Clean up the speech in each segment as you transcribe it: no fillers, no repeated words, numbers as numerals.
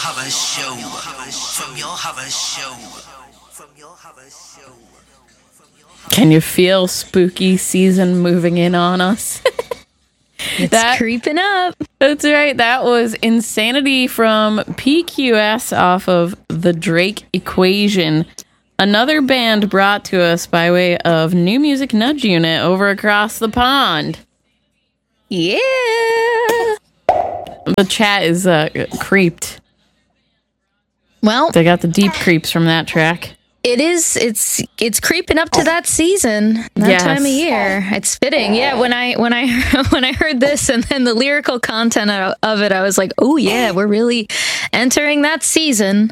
Hover Show. From your Hover Show. Can you feel spooky season moving in on us? It's creeping up. That's right. That was Insanity from PQS off of the Drake Equation. Another band brought to us by way of New Music Nudge Unit over across the pond. Yeah. The chat is creeped. Well, They got the deep creeps from that track. it is. It's creeping up to that season, that Yes. time of year. It's fitting. Yeah. When I when I heard this and then the lyrical content of it, I was like, oh yeah, we're really entering that season.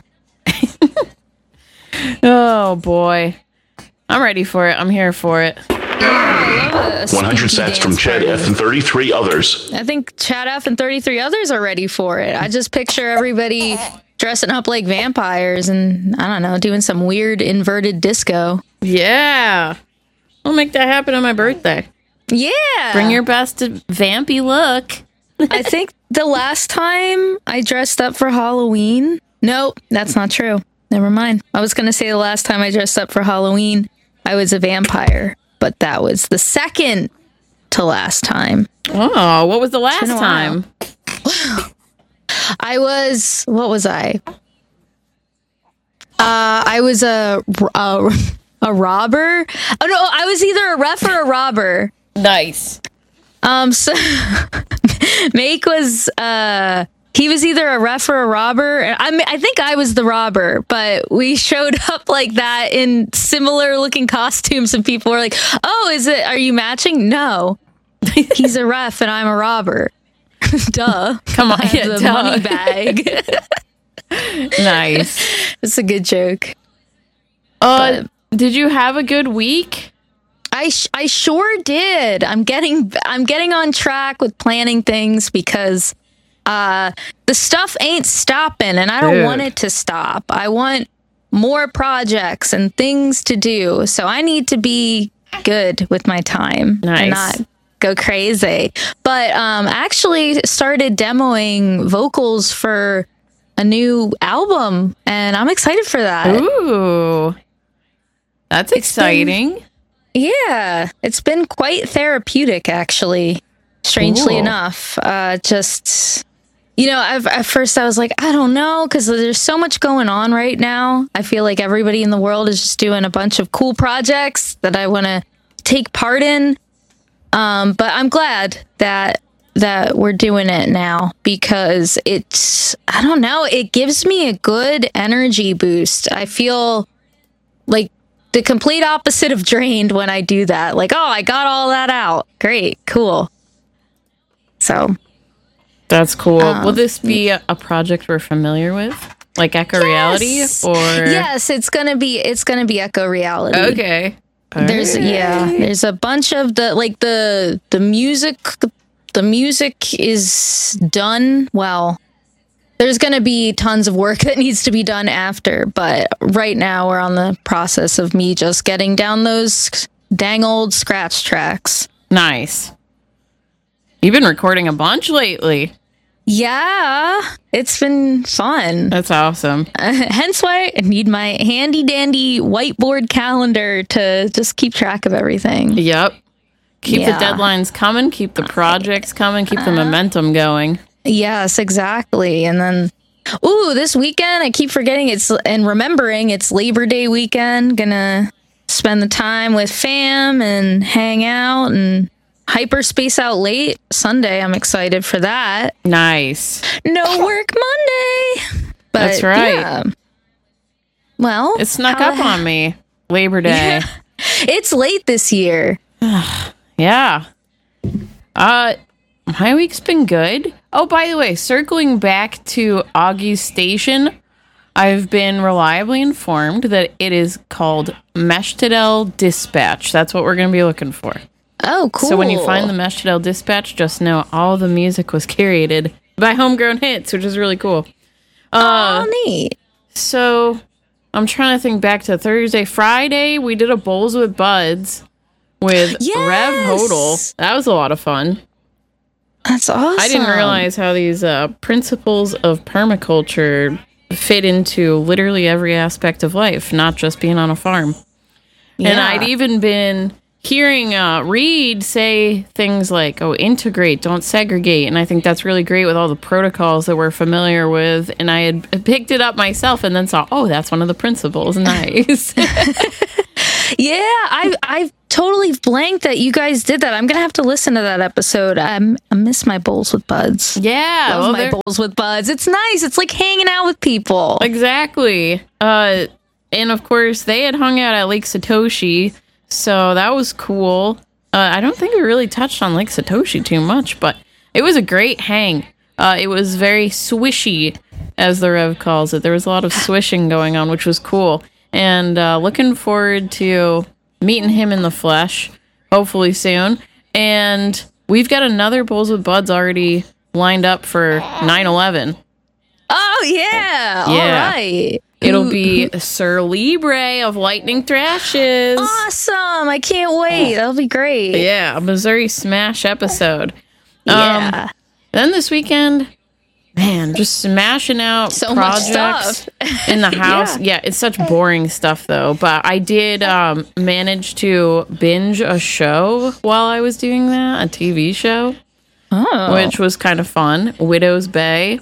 Oh boy. I'm ready for it. I'm here for it. 100 sets from Chad F and 33 others. I think Chad F and 33 others are ready for it. I just picture everybody dressing up like vampires and, I don't know, doing some weird inverted disco. Yeah. I'll make that happen on my birthday. Yeah. Bring your best vampy look. I think the last time I dressed up for Halloween. Nope, that's not true. Never mind. I was going to say the last time I dressed up for Halloween, I was a vampire. But that was the second to last time. Oh, what was the last been a time? I was, what was I? I was a robber. Oh no, I was either a ref or a robber. Nice. So Make was he was either a ref or a robber. I think I was the robber, but we showed up like that in similar looking costumes, and people were like, "Oh, are you matching?" No, he's a ref and I'm a robber. Duh. Come on, I have the money bag. Nice. It's a good joke. Did you have a good week? I sure did. I'm getting on track with planning things because the stuff ain't stopping, and I don't want it to stop. I want more projects and things to do, so I need to be good with my time and not go crazy. But actually started demoing vocals for a new album, and I'm excited for that. Ooh, that's exciting. It's been quite therapeutic, actually. Strangely enough, just at first I was like, I don't know, because there's so much going on right now. I feel like everybody in the world is just doing a bunch of cool projects that I want to take part in. But I'm glad that we're doing it now, because I don't know, it gives me a good energy boost. I feel like the complete opposite of drained when I do that. Like, oh, I got all that out. Great, cool. So that's cool. Will this be a project we're familiar with, like Echo Reality, or yes, it's gonna be Echo Reality. Okay. There's a bunch of the music. The music is done. Well, there's going to be tons of work that needs to be done after, but right now we're on the process of me just getting down those dang old scratch tracks. Nice. You've been recording a bunch lately. Yeah, it's been fun. That's awesome. Hence why I need my handy dandy whiteboard calendar to just keep track of everything. Yep. Keep the deadlines coming, keep the projects coming, keep the momentum going. Yes, exactly. And then, this weekend, I keep forgetting remembering it's Labor Day weekend. Gonna spend the time with fam and hang out and hyperspace out late Sunday. I'm excited for that. Nice. No work Monday. But, that's right. Yeah. Well, it snuck up on me. Labor Day. Yeah. It's late this year. Yeah. My week's been good. Oh, by the way, circling back to Augie's station, I've been reliably informed that it is called Meshtadel Dispatch. That's what we're going to be looking for. Oh, cool. So when you find the Meshtadel Dispatch, just know all the music was curated by Homegrown Hits, which is really cool. Neat. So I'm trying to think back to Thursday. Friday, we did a Bowls with Buds with Rev Hodel. That was a lot of fun. That's awesome. I didn't realize how these principles of permaculture fit into literally every aspect of life, not just being on a farm. And I'd even been hearing Reed say things like, oh, integrate, don't segregate. And I think that's really great with all the protocols that we're familiar with. And I had picked it up myself and then saw, oh, that's one of the principles. Nice. Yeah, I totally blanked that you guys did that. I'm going to have to listen to that episode. I miss my bowls with buds. Yeah. Love my bowls with buds. It's nice. It's like hanging out with people. Exactly. And of course, they had hung out at Lake Satoshi. So that was cool. I don't think we really touched on Lake Satoshi too much, but it was a great hang. It was very swishy, as the Rev calls it. There was a lot of swishing going on, which was cool. And looking forward to meeting him in the flesh, hopefully soon. And we've got another Bowls with Buds already lined up for 9/11. Oh, yeah. All right. It'll be Sir Libre of Lightning Thrashes. Awesome. I can't wait. That'll be great. Yeah, a Missouri Smash episode. Yeah. Then this weekend, man, just smashing out So much projects stuff. in the house. Yeah, it's such boring stuff, though. But I did manage to binge a show while I was doing that, a TV show, which was kind of fun. Widow's Bay.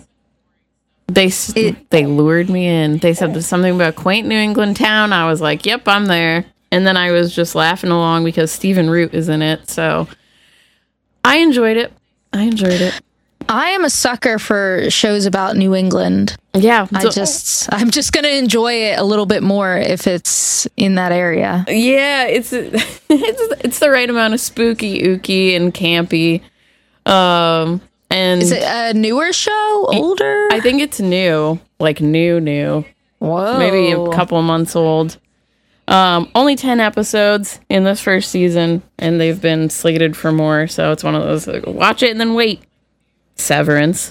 They lured me in. They said there's something about quaint New England town. I was like, yep, I'm there. And then I was just laughing along because Stephen Root is in it. So I enjoyed it. I am a sucker for shows about New England. Yeah. I'm just going to enjoy it a little bit more if it's in that area. Yeah, it's the right amount of spooky, ooky, and campy. And is it a newer show? Older? I think it's new. Like new. Whoa. Maybe a couple of months old. Only 10 episodes in this first season, and they've been slated for more, so it's one of those, like, watch it and then wait. Severance.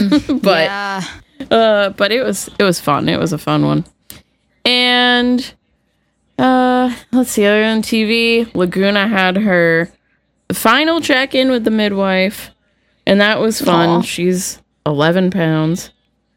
But it was fun. It was a fun one. And let's see, other than TV, Laguna had her final check-in with the midwife, and that was fun. Aww. She's 11 pounds.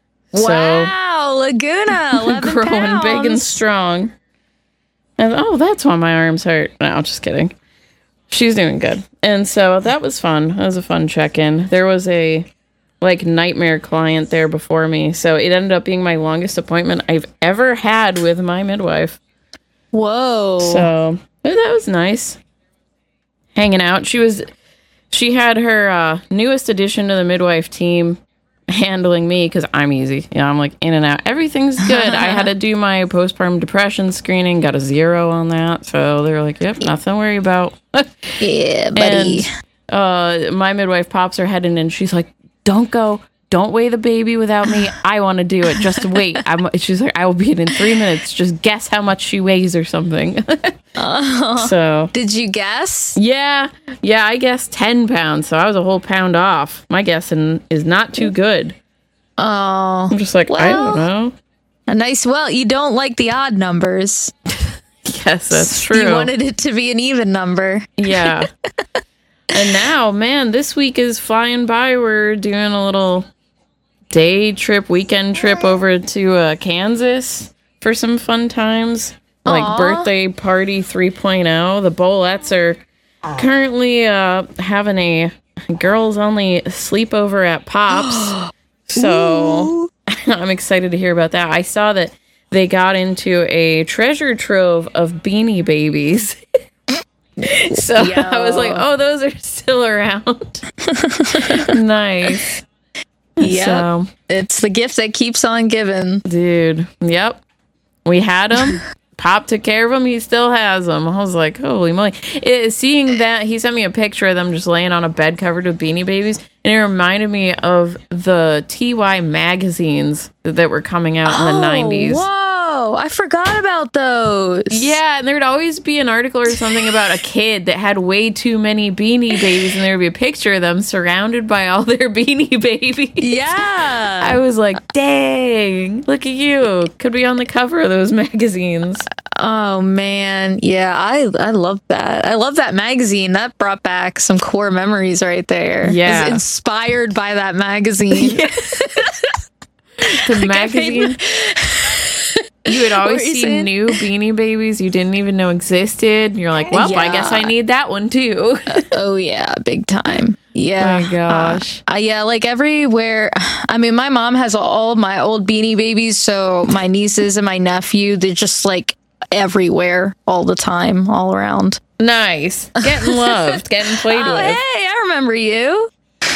Wow, Laguna, 11 growing pounds. big and strong. And that's why my arms hurt. No, just kidding. She's doing good. And so that was fun. That was a fun check-in. There was a nightmare client there before me, so it ended up being my longest appointment I've ever had with my midwife. Whoa. So that was nice. Hanging out. She had her newest addition to the midwife team handling me because I'm easy. Yeah, I'm like in and out. Everything's good. I had to do my postpartum depression screening, got a 0 on that. So they were like, yep, nothing to worry about. Yeah, buddy. And my midwife pops her head in and she's like, don't go. Don't weigh the baby without me. I want to do it. Just wait. She's like, I will be in 3 minutes. Just guess how much she weighs or something. So did you guess? Yeah, I guessed 10 pounds. So I was a whole pound off. My guessing is not too good. Oh, I'm just like, I don't know. A nice. Well, you don't like the odd numbers. Yes, that's true. You wanted it to be an even number. Yeah. And now, man, this week is flying by. We're doing a little weekend trip over to Kansas for some fun times. Like Aww. birthday party 3.0. The Bolettes are currently having a girls only sleepover at Pops. So I'm excited to hear about that. I saw that they got into a treasure trove of Beanie Babies. So I was like, oh, those are still around. Nice. Yeah. So, it's the gift that keeps on giving. dude, yep. We had him. Pop took care of him. He still has them. I was like, holy moly. Seeing that, he sent me a picture of them just laying on a bed covered with Beanie Babies. And it reminded me of the TY magazines that were coming out in the 90s. Whoa, I forgot about those. Yeah, and there'd always be an article or something about a kid that had way too many Beanie Babies, and there would be a picture of them surrounded by all their Beanie Babies. Yeah. I was like, dang, look at you. Could be on the cover of those magazines. Oh man, yeah, I love that. I love that magazine. That brought back some core memories right there. Yeah. It's inspired by that magazine. The magazine. You would always What were you see saying? new Beanie Babies you didn't even know existed. You're like, well, I guess I need that one too. Oh yeah, big time. Yeah. My gosh. Yeah, like everywhere. I mean, my mom has all my old Beanie Babies, so my nieces and my nephew, they're just like everywhere all the time, all around. Nice. Getting loved, getting played Oh, with. hey, I remember you.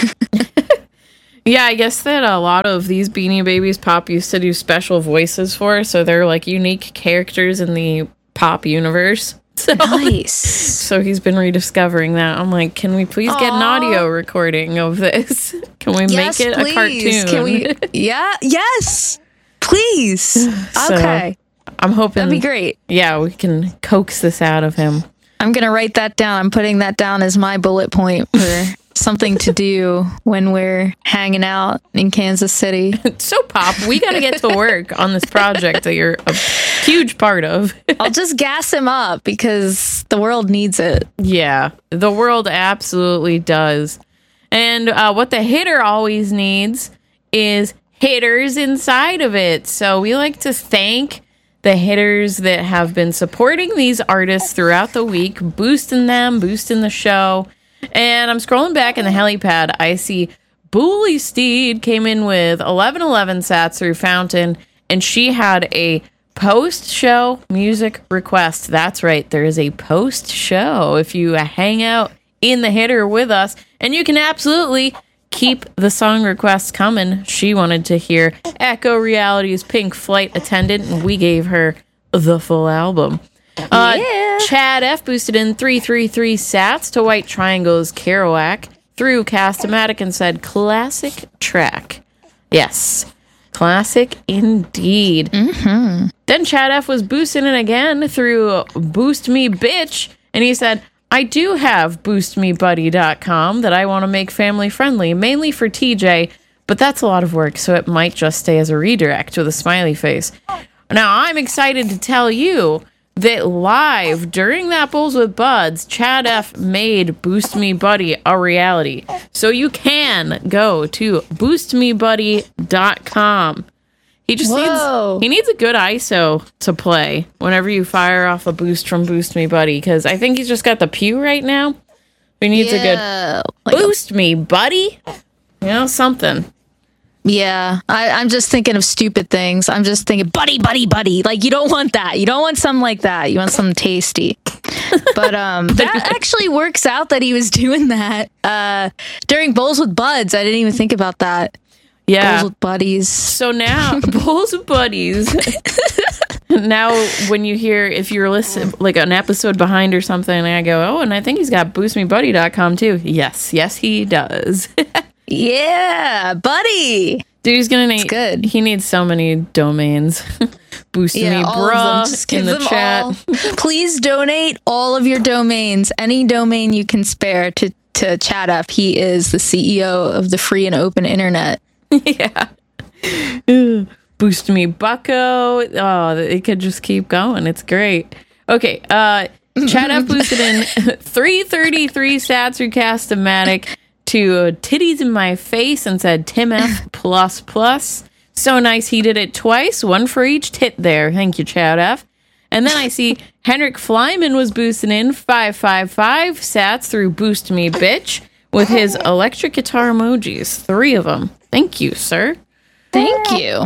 Yeah, I guess that a lot of these Beanie Babies Pop used to do special voices for, so they're like unique characters in the pop universe. So, Nice. so he's been rediscovering that. I'm like, can we please get an audio recording of this? Can we Yes, make it please. a cartoon? Can we? Yeah. Yes. Please. So, Okay. I'm hoping That'd be great. Yeah, we can coax this out of him. I'm going to write that down. I'm putting that down as my bullet point for something to do when we're hanging out in Kansas City. So, Pop, we got to get to work on this project that you're a huge part of. I'll just gas him up because the world needs it. Yeah, the world absolutely does. And what the hitter always needs is hitters inside of it. So we like to thank the hitters that have been supporting these artists throughout the week, boosting them, boosting the show. And I'm scrolling back in the helipad. I see Bully Steed came in with 1111 sats through Fountain, and she had a post-show music request. That's right. There is a post-show if you hang out in the hitter with us, and you can absolutely keep the song requests coming. She wanted to hear Echo Reality's Pink Flight Attendant, and we gave her the full album. Chad F boosted in 333 sats to White Triangle's Kerouac through Cast-O-Matic and said, classic track. Yes, classic indeed. Then Chad F was boosting it again through Boost Me Bitch, and he said, I do have boostmebuddy.com that I want to make family friendly, mainly for TJ, but that's a lot of work, so it might just stay as a redirect with a smiley face. Now, I'm excited to tell you that live during that Bowls with Buds, Chad F made Boost Me Buddy a reality. So you can go to boostmebuddy.com. He just needs a good ISO to play whenever you fire off a boost from Boost Me Buddy, because I think he's just got the pew right now. He needs a good Boost Me Buddy. You know, something. Yeah, I'm just thinking of stupid things. I'm just thinking, buddy. Like, you don't want that. You don't want something like that. You want something tasty. But that actually works out that he was doing that during Bowls with Buds. I didn't even think about that. Yeah. Bowls with Buddies. So now, Bowls with Buddies. Now, when you hear, if you're listening, like an episode behind or something, and I go, oh, and I think he's got boostmebuddy.com too. Yes, he does. Yeah, buddy. Dude, he's gonna need. good. He needs so many domains. Boost me, all of them. bruh, Just in give the them chat. all. Please donate all of your domains. Any domain you can spare to Chad Up. He is the CEO of the free and open internet. Yeah. Boost me, bucko. Oh, it could just keep going. It's great. Okay. Chad F boosted in 333 sats through Cast-O-Matic to Titties in My Face and said Tim F ++. So nice. He did it twice, one for each tit there. Thank you, Chad F. And then I see Henrik Flyman was boosting in 555 sats through Boost Me Bitch with his electric guitar emojis. 3 of them. Thank you, sir. Thank you.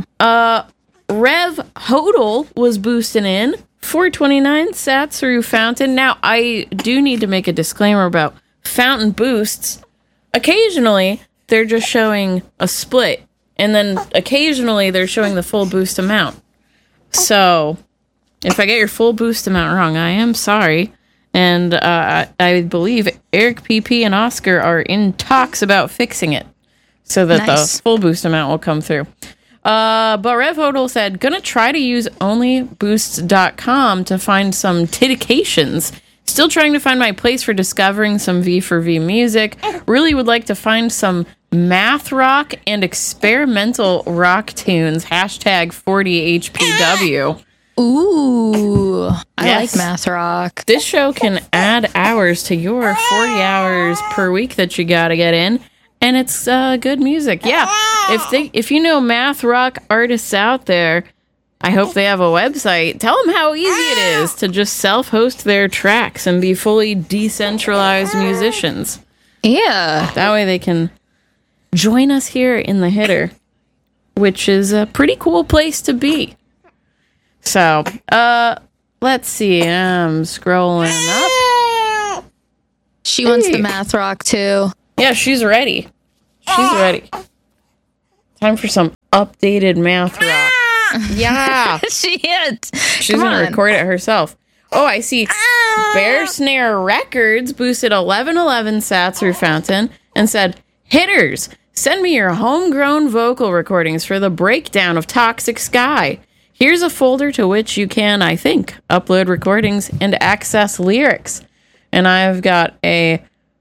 Rev Hodel was boosting in 429 sats through Fountain. Now, I do need to make a disclaimer about Fountain boosts. Occasionally, they're just showing a split, and then occasionally they're showing the full boost amount. So, if I get your full boost amount wrong, I am sorry. And I believe Eric PP and Oscar are in talks about fixing it so that the full boost amount will come through. But Rev Hodel said, gonna try to use onlyboosts.com to find some titications. Still trying to find my place for discovering some V for V music. Really would like to find some math rock and experimental rock tunes. #40HPW. Ooh, I Yes. like math rock. This show can add hours to your 40 hours per week that you gotta get in, and it's good music. Yeah, if you know math rock artists out there, I hope they have a website. Tell them how easy it is to just self-host their tracks and be fully decentralized musicians. Yeah. That way they can join us here in the Hitter, which is a pretty cool place to be. So, let's see. I'm scrolling up. She wants the math rock too. Yeah, she's ready. She's ready. Time for some updated math rock. Yeah. She is. She's going to record it herself. Oh, I see. Bear Snare Records boosted 1111 sats through Fountain and said, "Hitters, send me your homegrown vocal recordings for the breakdown of Toxic Sky. Here's a folder to which you can, I think, upload recordings and access lyrics." And I've got a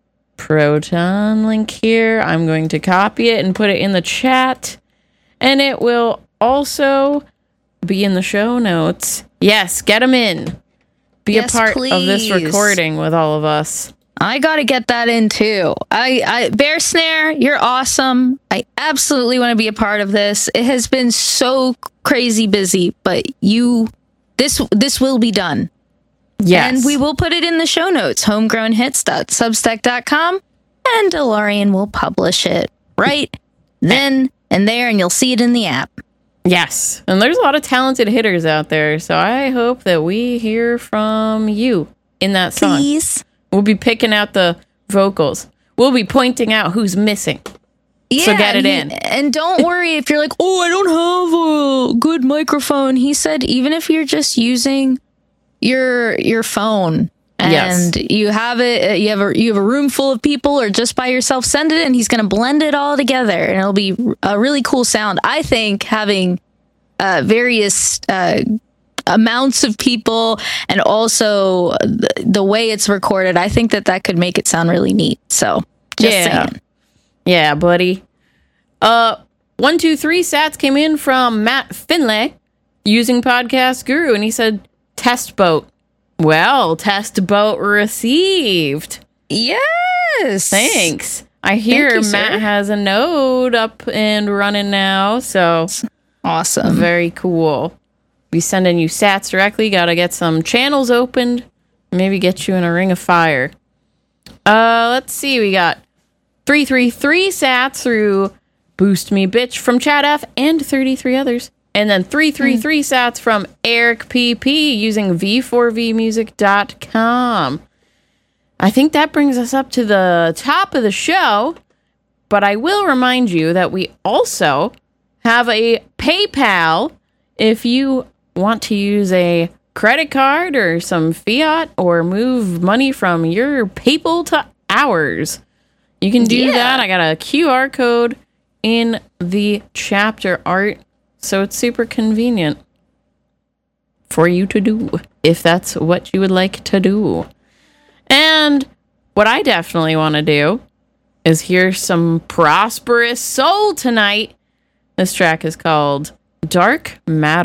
Proton link here. I'm going to copy it and put it in the chat. And it will also be in the show notes. Yes, get them in. Be Yes, a part of this please. recording with all of us. I gotta get that in too. I Bear Snare, you're awesome. I absolutely want to be a part of this. It has been so crazy busy, but this will be done. Yes. And we will put it in the show notes, homegrownhits.substack.com, and DeLorean will publish it right then and there, and you'll see it in the app. Yes. And there's a lot of talented hitters out there, so I hope that we hear from you in that song. Please. We'll be picking out the vocals. We'll be pointing out who's missing. Yeah, So get it in. And don't worry if you're like, oh, I don't have a good microphone. He said even if you're just using your phone and Yes. you have it, you have a room full of people or just by yourself, send it in. He's going to blend it all together and it'll be a really cool sound. I think having various amounts of people and also the way it's recorded, I think that could make it sound really neat. So just saying. Yeah, buddy. 1, 2, 3 sats came in from Matt Finlay using Podcast Guru, and he said, "Test boat." Well, test boat received. Yes. Thanks. I hear Thank you, Matt sir. has a node up and running now, so Awesome. very cool. Be sending you sats directly. Gotta get some channels opened. Maybe get you in a ring of fire. Let's see. We got 333 sats through Boost Me Bitch from Chad F and 33 others. And then 333 sats from Eric PP using v4vmusic.com. I think that brings us up to the top of the show. But I will remind you that we also have a PayPal if you want to use a credit card or some fiat or move money from your PayPal to ours. You can do that. I got a QR code in the chapter art, so it's super convenient for you to do if that's what you would like to do. And what I definitely want to do is hear some Prosperous Soul tonight. This track is called Dark Matter.